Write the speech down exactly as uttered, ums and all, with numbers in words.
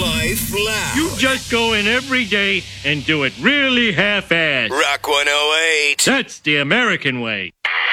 Life Loud. You just go in every day and do it really half-assed. Rock one oh eight. That's the American way.